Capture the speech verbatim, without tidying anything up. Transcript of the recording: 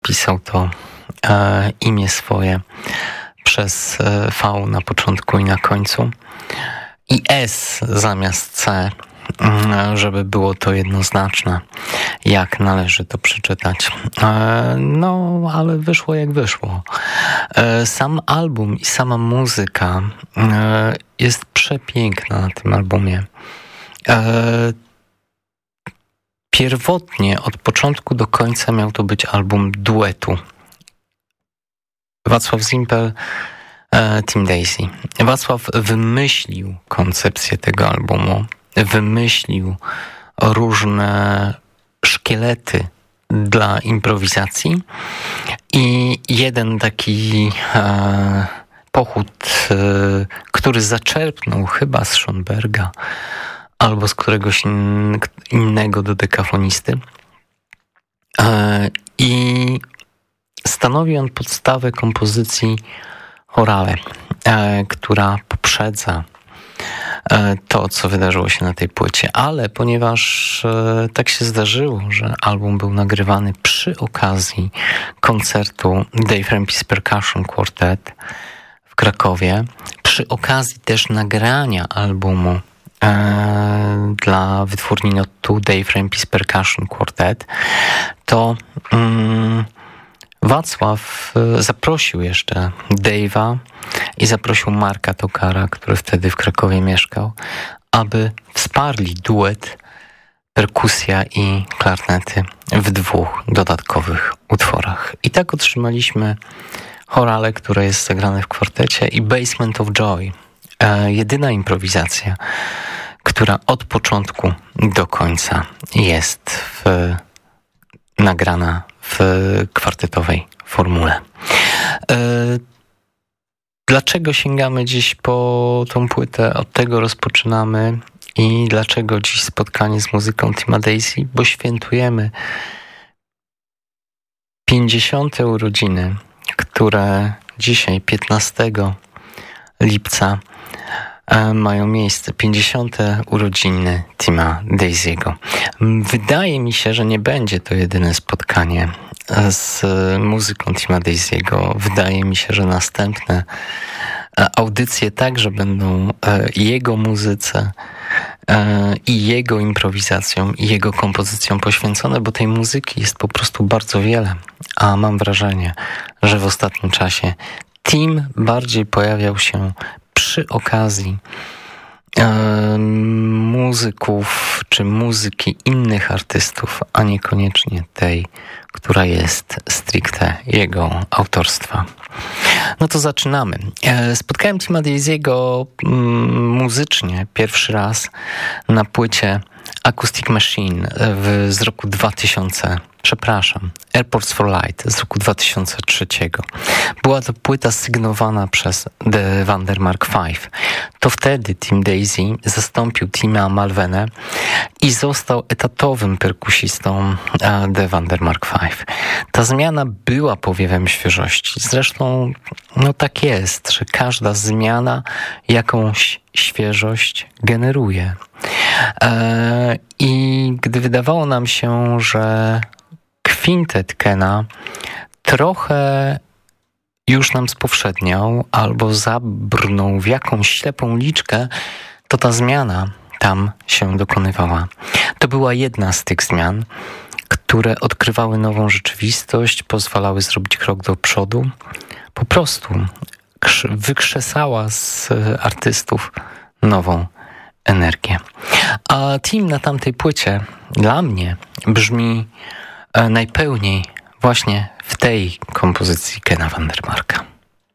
pisał to e, imię swoje przez e, V na początku i na końcu i S zamiast C, żeby było to jednoznaczne, jak należy to przeczytać. No, ale wyszło jak wyszło. Sam album i sama muzyka jest przepiękna na tym albumie. Pierwotnie, od początku do końca miał to być album duetu. Wacław Zimpel, Team Daisy. Wacław wymyślił koncepcję tego albumu, wymyślił różne szkielety dla improwizacji i jeden taki e, pochód, e, który zaczerpnął chyba z Schoenberga albo z któregoś in, innego dodekafonisty e, i stanowi on podstawę kompozycji Chorale, e, która poprzedza to, co wydarzyło się na tej płycie, ale ponieważ e, tak się zdarzyło, że album był nagrywany przy okazji koncertu Dave Rampe's Percussion Quartet w Krakowie, przy okazji też nagrania albumu e, dla wytwórni Note two Dave Rampe's Percussion Quartet, to mm, Wacław zaprosił jeszcze Dave'a i zaprosił Marka Tokara, który wtedy w Krakowie mieszkał, aby wsparli duet perkusja i klarnety w dwóch dodatkowych utworach. I tak otrzymaliśmy Chorale, które jest zagrane w kwartecie, i Basement of Joy, e, jedyna improwizacja, która od początku do końca jest w, nagrana w kwartetowej formule. E, dlaczego sięgamy dziś po tą płytę? Od tego rozpoczynamy. I dlaczego dziś spotkanie z muzyką Tima Daisy? Bo świętujemy pięćdziesiąte urodziny, które dzisiaj, piętnastego lipca, mają miejsce. pięćdziesiąte urodziny Tima Daisy'ego. Wydaje mi się, że nie będzie to jedyne spotkanie z muzyką Tima Daisy'ego. Wydaje mi się, że następne audycje także będą jego muzyce i jego improwizacjom i jego kompozycjom poświęcone, bo tej muzyki jest po prostu bardzo wiele, a mam wrażenie, że w ostatnim czasie Tim bardziej pojawiał się przy okazji e, muzyków czy muzyki innych artystów, a niekoniecznie tej, która jest stricte jego autorstwa. No to zaczynamy. E, spotkałem Tima Daisy'ego mm, muzycznie pierwszy raz na płycie Acoustic Machine w, z roku dwa tysiące, przepraszam, Airports for Light z roku dwa tysiące trzeciego. Była to płyta sygnowana przez The Vandermark Five. To wtedy Tim Daisy zastąpił Tima Malvenę i został etatowym perkusistą The Vandermark Five. Ta zmiana była powiewem świeżości. Zresztą no tak jest, że każda zmiana jakąś świeżość generuje. E, I gdy wydawało nam się, że kwintet Kena trochę już nam spowszedniał albo zabrnął w jakąś ślepą uliczkę, to ta zmiana tam się dokonywała. To była jedna z tych zmian, które odkrywały nową rzeczywistość, pozwalały zrobić krok do przodu. Po prostu wykrzesała z artystów nową energię. A Tim na tamtej płycie dla mnie brzmi najpełniej właśnie w tej kompozycji Kena Vandermarka.